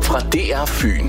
fra DR Fyn.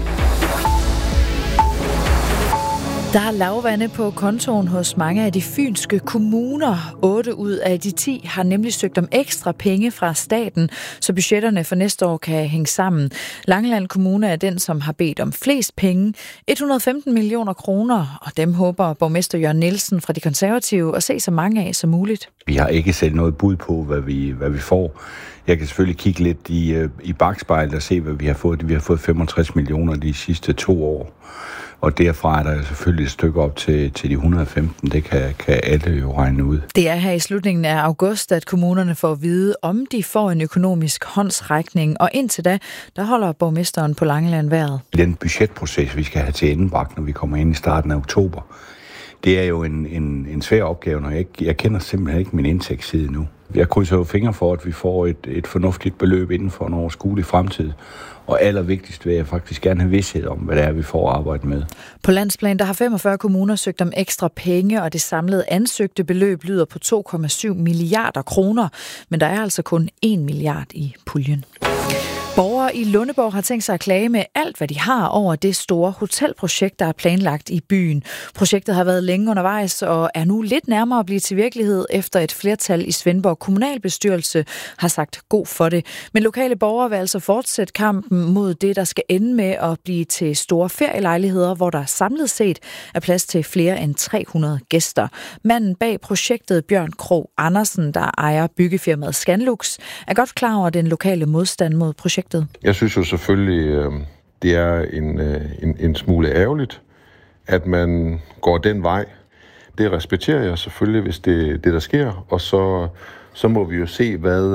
Der er lavvande på kontoen hos mange af de fynske kommuner. 8 ud af de 10 har nemlig søgt om ekstra penge fra staten, så budgetterne for næste år kan hænge sammen. Langeland Kommune er den, som har bedt om flest penge. 115 millioner kroner, og dem håber borgmester Jørgen Nielsen fra De Konservative at se så mange af som muligt. Vi har ikke sat noget bud på, hvad vi får. Jeg kan selvfølgelig kigge lidt i bakspejlet og se, hvad vi har fået. Vi har fået 65 millioner de sidste 2 år. Og derfra er der selvfølgelig et stykke op til de 115. Det kan alle jo regne ud. Det er her i slutningen af august, at kommunerne får at vide, om de får en økonomisk håndsrækning. Og indtil da, der holder borgmesteren på Langeland vejret. Den budgetproces, vi skal have til endebragt, når vi kommer ind i starten af oktober, det er jo en svær opgave, når jeg kender simpelthen ikke min indtægtsside nu. Jeg krydser jo fingre for, at vi får et fornuftigt beløb inden for en overskuelig fremtid. Og allervigtigst vil jeg faktisk gerne have vished om, hvad det er, vi får at arbejde med. På landsplan der har 45 kommuner søgt om ekstra penge, og det samlede ansøgte beløb lyder på 2,7 milliarder kroner. Men der er altså kun 1 milliard i puljen. Borgere i Lundeborg har tænkt sig at klage med alt, hvad de har over det store hotelprojekt, der er planlagt i byen. Projektet har været længe undervejs og er nu lidt nærmere at blive til virkelighed, efter et flertal i Svendborg kommunalbestyrelse har sagt god for det. Men lokale borgere vil altså fortsætte kampen mod det, der skal ende med at blive til store ferielejligheder, hvor der samlet set er plads til flere end 300 gæster. Manden bag projektet, Bjørn Krog Andersen, der ejer byggefirmaet Scanlux, er godt klar over den lokale modstand mod projektet. Jeg synes jo selvfølgelig, det er en smule ærgerligt, at man går den vej. Det respekterer jeg selvfølgelig, hvis det er det, der sker. Og så må vi jo se,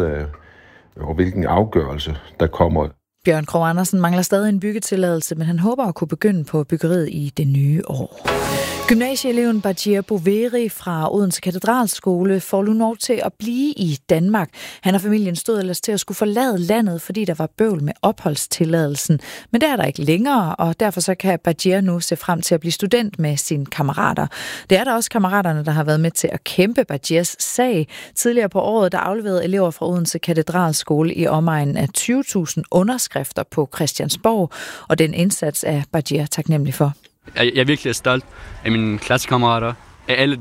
og hvilken afgørelse der kommer. Bjørn Krog Andersen mangler stadig en byggetilladelse, men han håber at kunne begynde på byggeriet i det nye år. Gymnasieeleven Bajir Boveri fra Odense Katedralskole får nu lov til at blive i Danmark. Han og familien stod ellers til at skulle forlade landet, fordi der var bøvl med opholdstilladelsen. Men det er der ikke længere, og derfor så kan Bajir nu se frem til at blive student med sine kammerater. Det er der også kammeraterne, der har været med til at kæmpe Bajirs sag. Tidligere på året, der afleverede elever fra Odense Katedralskole i omegnen af 20.000 underskrifter på Christiansborg, og den indsats er Bajir taknemmelig for. Jeg er virkelig stolt af mine klassekammerater, af alle